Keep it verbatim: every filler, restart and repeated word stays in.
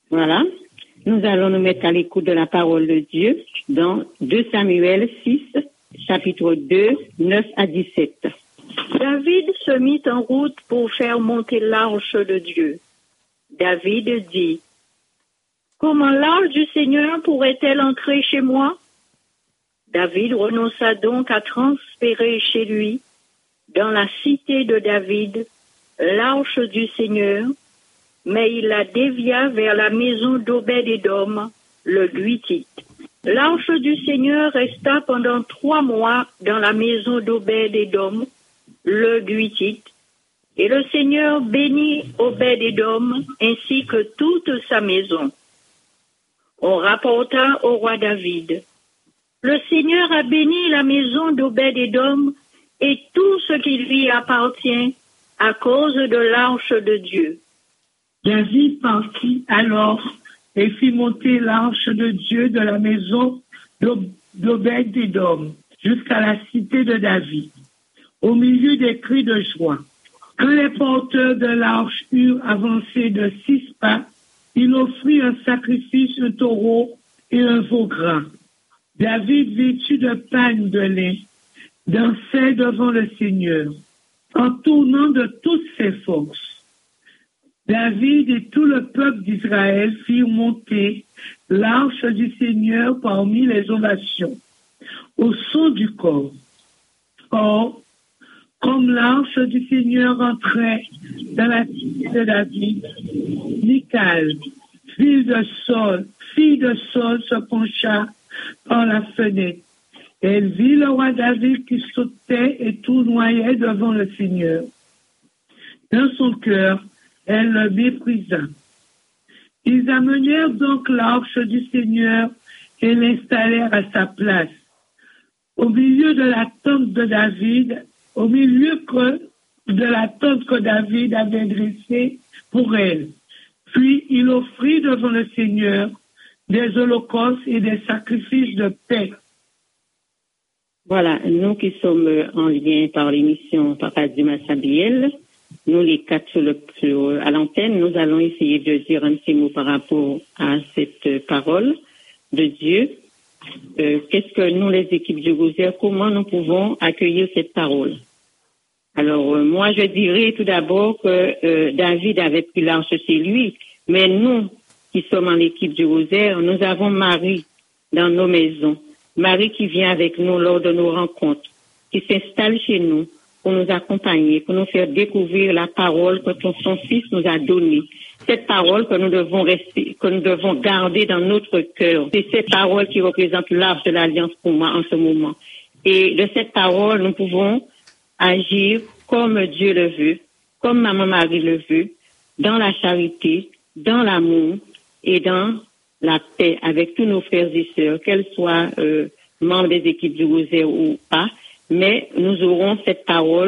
Voilà. Nous allons nous mettre à l'écoute de la parole de Dieu dans deux Samuel six, chapitre deux, neuf à dix-sept. David se mit en route pour faire monter l'arche de Dieu. David dit, « Comment l'arche du Seigneur pourrait-elle entrer chez moi ?» David renonça donc à transférer chez lui, dans la cité de David, l'arche du Seigneur, mais il la dévia vers la maison d'Obed-Édom, le Guittite. L'arche du Seigneur resta pendant trois mois dans la maison d'Obed-Édom, le Guittite, et le Seigneur bénit Obed-Édom ainsi que toute sa maison. On rapporta au roi David, « Le Seigneur a béni la maison d'Obed-Édom et tout ce qui lui appartient à cause de l'arche de Dieu. » David partit alors et fit monter l'arche de Dieu de la maison d'Obed-Édom jusqu'à la cité de David, au milieu des cris de joie. Quand les porteurs de l'arche eurent avancé de six pas, il offrit un sacrifice, un taureau et un veau gras. David, vêtu de pagne de lin, dansait devant le Seigneur, en tournant de toutes ses forces. David et tout le peuple d'Israël firent monter l'arche du Seigneur parmi les ovations, au son du corps. Or, comme l'arche du Seigneur entrait dans la cité de David, Michal, fille de Saul, fille de Saul, se pencha par la fenêtre. Elle vit le roi David qui sautait et tournoyait devant le Seigneur. Dans son cœur, elle le méprisa. Ils amenèrent donc l'arche du Seigneur et l'installèrent à sa place, au milieu de la tente de David, au milieu que, de la tente que David avait dressée pour elle. Puis il offrit devant le Seigneur des holocaustes et des sacrifices de paix. Voilà, nous qui sommes en lien par l'émission Papa Dumas Sabiel, nous les quatre sur le, sur, à l'antenne, nous allons essayer de dire un petit mot par rapport à cette parole de Dieu. Euh, qu'est-ce que nous, les équipes du Gouzère, comment nous pouvons accueillir cette parole? Alors, euh, moi, je dirais tout d'abord que euh, David avait pris l'arche chez lui, mais nous, qui sommes en l'équipe du Gouzère, nous avons Marie dans nos maisons. Marie qui vient avec nous lors de nos rencontres, qui s'installe chez nous pour nous accompagner, pour nous faire découvrir la parole que son Fils nous a donnée. Cette parole que nous devons rester, que nous devons garder dans notre cœur. C'est cette parole qui représente l'arche de l'Alliance pour moi en ce moment. Et de cette parole, nous pouvons agir comme Dieu le veut, comme Maman Marie le veut, dans la charité, dans l'amour et dans la paix avec tous nos frères et sœurs, qu'elles soient euh, membres des équipes du Gouzère ou pas, mais nous aurons cette parole